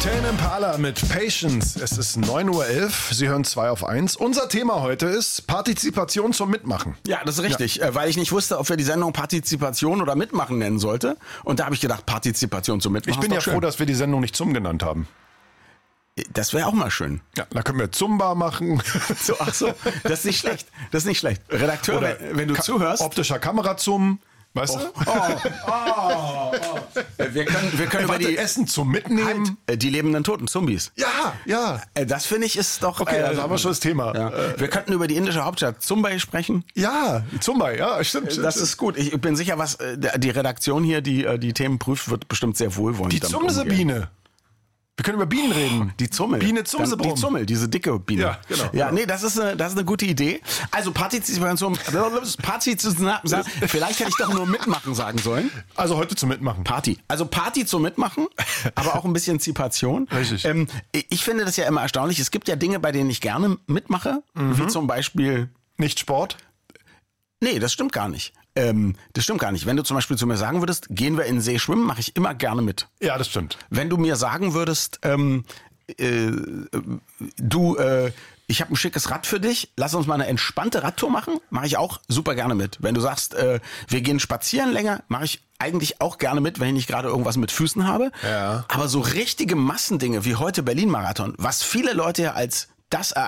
Tame Impala mit Patience. Es ist 9:11 Uhr. Sie hören 2 auf 1. Unser Thema heute ist Partizipation zum Mitmachen. Ja, das ist richtig, weil ich nicht wusste, ob wir die Sendung Partizipation oder Mitmachen nennen sollte. Und da habe ich gedacht, Partizipation zum Mitmachen. Ich bin ja froh, dass wir die Sendung nicht Zum genannt haben. Das wäre auch mal schön. Ja, da können wir Zumba machen. Ach so, das ist nicht schlecht. Das ist nicht schlecht. Redakteur, Oder wenn du zuhörst. Optischer Kamera-Zum. Weißt du? Wir können über die Essen zum Mitnehmen. die lebenden Toten, Zombies. Ja. Das finde ich ist doch... Okay, also haben wir schon das Thema. Ja. Wir könnten über die indische Hauptstadt Mumbai sprechen. Ja, Zumba, ja, stimmt. Das ist gut. Ich bin sicher, was die Redaktion hier, die Themen prüft, wird bestimmt sehr wohlwollend Die damit umgehen. Zumse-Biene. Wir können über Bienen reden. Die Zummel. Biene Zumsebrum. Die Zummel, diese dicke Biene. Ja, genau. Ja, nee, das ist eine gute Idee. Also Partizipation, vielleicht hätte ich doch nur mitmachen sagen sollen. Also heute zum Mitmachen. Party. Also Party zum Mitmachen, aber auch ein bisschen Zipation. Richtig. Ich finde das ja immer erstaunlich. Es gibt ja Dinge, bei denen ich gerne mitmache, wie zum Beispiel... Nicht Sport? Nee, das stimmt gar nicht. Das stimmt gar nicht. Wenn du zum Beispiel zu mir sagen würdest, gehen wir in den See schwimmen, mache ich immer gerne mit. Ja, das stimmt. Wenn du mir sagen würdest, ich habe ein schickes Rad für dich, lass uns mal eine entspannte Radtour machen, mache ich auch super gerne mit. Wenn du sagst, wir gehen spazieren länger, mache ich eigentlich auch gerne mit, wenn ich nicht gerade irgendwas mit Füßen habe. Ja. Aber so richtige Massendinge wie heute Berlin-Marathon, was viele Leute ja als das